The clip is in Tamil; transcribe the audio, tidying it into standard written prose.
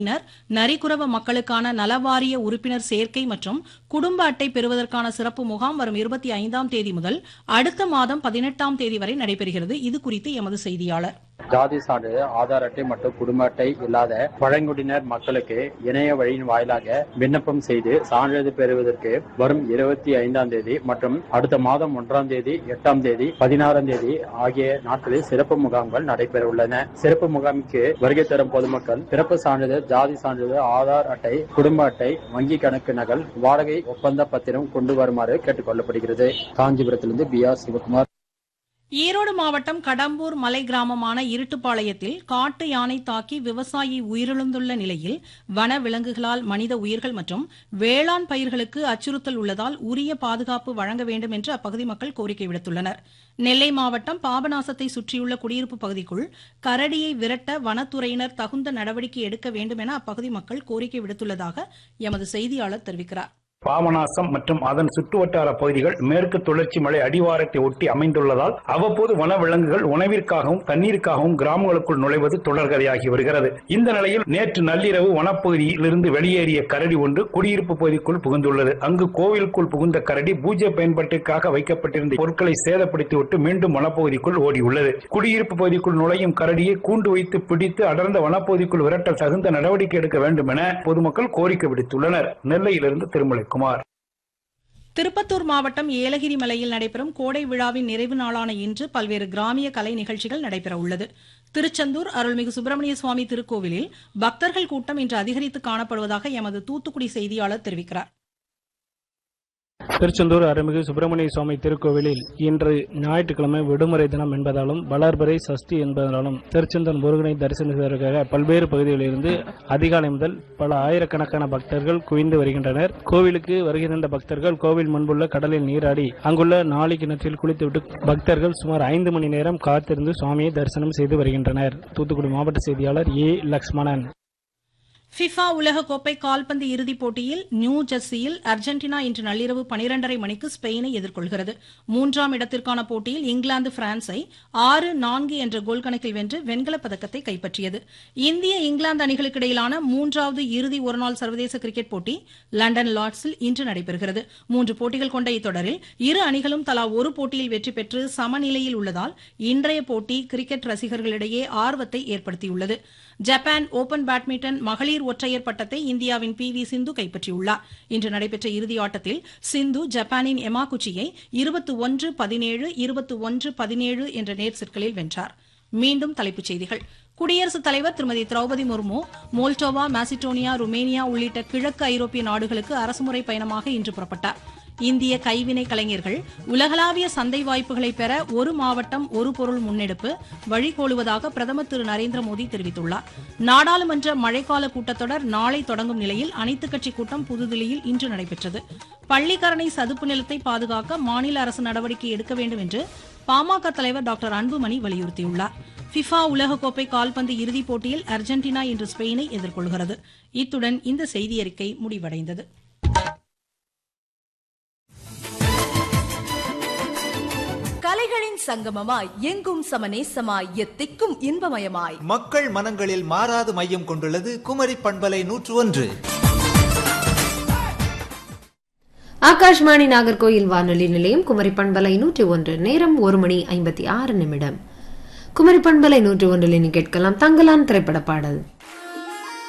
நரிக்குறவ மக்களுக்கான நலவாரிய உறுப்பினர் சேர்க்கை மற்றும் குடும்ப அட்டை பெறுவதற்கான சிறப்பு முகாம் வரும் 25ஆம் தேதி முதல் அடுத்த மாதம் 18ஆம் தேதி வரை நடைபெறுகிறது. இது குறித்து எமது செய்தியாளர். ஜாதி சான்றிதழ், ஆதார் அட்டை மற்றும் குடும்ப அட்டை இல்லாத பழங்குடியினர் மக்களுக்கு இணைய வழியின் வாயிலாக விண்ணப்பம் செய்து சான்றிதழ் பெறுவதற்கு வரும் 25ஆம் தேதி மற்றும் அடுத்த மாதம் 1ஆம் தேதி, 8ஆம் தேதி, 16ஆம் தேதி ஆகிய நாட்களில் சிறப்பு முகாம்கள் நடைபெற உள்ளன. சிறப்பு முகாமுக்கு வருகை தரும் பொதுமக்கள் பிறப்பு சான்றிதழ், ஜாதி சான்றிதழ், ஆதார் அட்டை, குடும்ப அட்டை, வங்கி கணக்கு நகல், வாடகை ஒப்பந்த பத்திரம் கொண்டு வருமாறு கேட்டுக் கொள்ளப்படுகிறது. காஞ்சிபுரத்திலிருந்து BR சிவகுமார். ஈரோடு மாவட்டம் கடம்பூர் மலை கிராமமான இருட்டுப்பாளையத்தில் காட்டு யானை தாக்கி விவசாயி உயிரிழந்துள்ள நிலையில் வன விலங்குகளால் மனித உயிர்கள் மற்றும் வேளாண் பயிர்களுக்கு அச்சுறுத்தல் உள்ளதால் உரிய பாதுகாப்பு வழங்க வேண்டும் என்று அப்பகுதி மக்கள் கோரிக்கை விடுத்துள்ளனர். நெல்லை மாவட்டம் பாபநாசத்தை சுற்றியுள்ள குடியிருப்பு பகுதிக்குள் கரடியை விரட்ட வனத்துறையினர் தகுந்த நடவடிக்கை எடுக்க வேண்டும் என அப்பகுதி மக்கள் கோரிக்கை விடுத்துள்ளதாக எமது செய்தியாளர் தெரிவிக்கிறார். பாபநாசம் மற்றும் அதன் சுற்றுவட்டார பகுதிகள் மேற்கு தொடர்ச்சி மலை அடிவாரத்தை ஒட்டி அமைந்துள்ளதால் அவ்வப்போது வனவிலங்குகள் உணவிற்காகவும் தண்ணீருக்காகவும் கிராமங்களுக்குள் நுழைவது தொடர்கதையாகி வருகிறது. இந்த நிலையில் நேற்று நள்ளிரவு வனப்பகுதியில் இருந்து வெளியேறிய கரடி ஒன்று குடியிருப்பு பகுதிக்குள் புகுந்துள்ளது. அங்கு கோவிலுக்குள் புகுந்த கரடி பூஜை பயன்பாட்டிற்காக வைக்கப்பட்டிருந்த பொருட்களை சேதப்படுத்திவிட்டு மீண்டும் வனப்பகுதிக்குள் ஓடியுள்ளது. குடியிருப்பு பகுதிக்குள் நுழையும் கரடியை கூண்டு வைத்து பிடித்து அடர்ந்த வனப்பகுதிக்குள் விரட்ட தகுந்த நடவடிக்கை எடுக்க வேண்டும் என பொதுமக்கள் கோரிக்கை விடுத்துள்ளனர். நெல்லையிலிருந்து திருமலை. திருப்பத்தூர் மாவட்டம் ஏலகிரி மலையில் நடைபெறும் கோடை விழாவின் நிறைவு நாளான இன்று பல்வேறு கிராமிய கலை நிகழ்ச்சிகள் நடைபெற உள்ளது. திருச்செந்தூர் அருள்மிகு சுப்பிரமணிய சுவாமி திருக்கோவிலில் பக்தர்கள் கூட்டம் இன்று அதிகரித்து காணப்படுவதாக எமது தூத்துக்குடி செய்தியாளர் தெரிவிக்கிறார். திருச்செந்தூர் அருள்மிகு சுப்பிரமணிய சுவாமி திருக்கோவிலில் இன்று ஞாயிற்றுக்கிழமை விடுமுறை தினம் என்பதாலும் வளர்பிறை சஷ்டி என்பதாலும் திருச்செந்தூர் முருகனை தரிசனிப்பதற்காக பல்வேறு பகுதிகளில் இருந்து அதிகாலை முதல் பல ஆயிரக்கணக்கான பக்தர்கள் குவிந்து வருகின்றனர். கோவிலுக்கு வருகின்ற பக்தர்கள் கோவில் முன்புள்ள கடலில் நீராடி அங்குள்ள நாளை கிணற்றில் குளித்துவிட்டு பக்தர்கள் சுமார் 5 மணி நேரம் காத்திருந்து சுவாமியை தரிசனம் செய்து வருகின்றனர். தூத்துக்குடி மாவட்ட செய்தியாளர் ஏ. லக்ஷ்மணன். ஃபிஃபா உலகக்கோப்பை கால்பந்து இறுதிப் போட்டியில் நியூ ஜெர்சியில் அர்ஜென்டினா இன்று நள்ளிரவு 12:30 மணிக்கு ஸ்பெயினை எதிர்கொள்கிறது. 3ஆம் இடத்திற்கான போட்டியில் இங்கிலாந்து பிரான்ஸை 6-4 என்ற கோல் கணக்கில் வென்று வெண்கலப் பதக்கத்தை கைப்பற்றியது. இந்திய இங்கிலாந்து அணிகளுக்கு இடையிலான 3வது இறுதி ஒருநாள் சர்வதேச கிரிக்கெட் போட்டி லண்டன் லார்ட்ஸில் இன்று நடைபெறுகிறது. 3 போட்டிகள் கொண்ட இத்தொடரில் இரு அணிகளும் தலா ஒரு போட்டியில் வெற்றி பெற்று சமநிலையில் உள்ளதால் இன்றைய போட்டி கிரிக்கெட் ரசிகர்களிடையே ஆர்வத்தை ஏற்படுத்தியுள்ளது. ஜப்பான் ஓபன் பேட்மிண்டன் மகளிர் ஒற்றையர் பட்டத்தை இந்தியாவின் PV சிந்து கைப்பற்றியுள்ளார். இன்று நடைபெற்ற இறுதி ஆட்டத்தில் சிந்து ஜப்பானின் எமாகுச்சியை 21-17, 21-17 என்ற நேர் செட்களில் வென்றார். மீண்டும் தலைப்புச் செய்திகள். குடியரசுத் தலைவர் திருமதி Draupadi Murmu Moldova, Macedonia, Romania உள்ளிட்ட கிழக்கு ஐரோப்பிய நாடுகளுக்கு அரசுமுறை பயணமாக இன்று புறப்பட்டார். இந்திய கைவினை கலைஞர்கள் உலகளாவிய சந்தை வாய்ப்புகளை பெற ஒரு மாவட்டம் ஒரு பொருள் முன்னெடுப்பு வழிகோலுவதாக பிரதமர் திரு நரேந்திர மோடி தெரிவித்துள்ளார். நாடாளுமன்ற மழைக்கால கூட்டத்தொடர் நாளை தொடங்கும் நிலையில் அனைத்துக் கட்சி கூட்டம் புதுதில்லியில் இன்று நடைபெற்றது. பள்ளிக்கரணை சதுப்பு நிலத்தை பாதுகாக்க மாநில அரசு நடவடிக்கை எடுக்க வேண்டும் என்று பாமக தலைவர் டாக்டர் அன்புமணி வலியுறுத்தியுள்ளார். ஃபிஃபா உலகக்கோப்பை கால்பந்து இறுதிப் போட்டியில் அர்ஜென்டினா இன்று ஸ்பெயினை எதிர்கொள்கிறது. இத்துடன் இந்த செய்தியறிக்கை முடிவடைந்தது. கலைகளின் சங்கமமாய் எங்கும் சமநேசமாய் எத்திக்கும் இன்பமயமாய் மக்கள் மனங்களில் மாறாது மையம் கொண்டுள்ளது குமரி பண்பலை 101. ஆகாஷ்வாணி நாகர்கோயில் வானொலி நிலையம் குமரி பண்பலை 101. நேரம் 1:56. குமரி பண்பலை 101 கேட்கலாம் தங்கலான் திரைப்பட பாடல்.